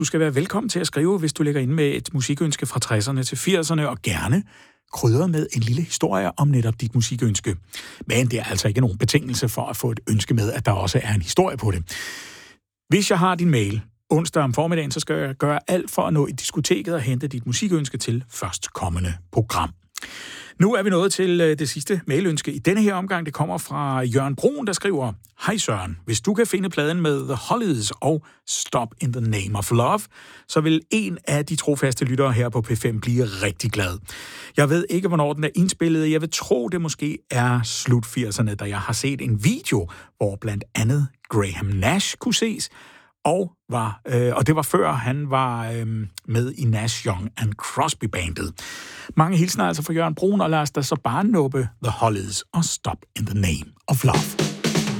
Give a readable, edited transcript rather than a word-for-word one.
Du skal være velkommen til at skrive, hvis du lægger ind med et musikønske fra 60'erne til 80'erne, og gerne krydret med en lille historie om netop dit musikønske. Men det er altså ikke nogen betingelse for at få et ønske med, at der også er en historie på det. Hvis jeg har din mail onsdag om formiddagen, så skal jeg gøre alt for at nå i diskoteket og hente dit musikønske til førstkommende program. Nu er vi nået til det sidste mailønske i denne her omgang. Det kommer fra Jørgen Brun, der skriver: Hej Søren, hvis du kan finde pladen med The Hollies og Stop in the Name of Love, så vil en af de trofaste lyttere her på P5 blive rigtig glad. Jeg ved ikke, hvornår den er indspillet. Jeg vil tro, det måske er slut 80'erne, da jeg har set en video, hvor blandt andet Graham Nash kunne ses, og det var før han var med i Nash Young and Crosby-bandet. Mange hilsner altså fra Jørgen Brun, og lad os da så bare nuppe The Hollies og Stop in the Name of Love.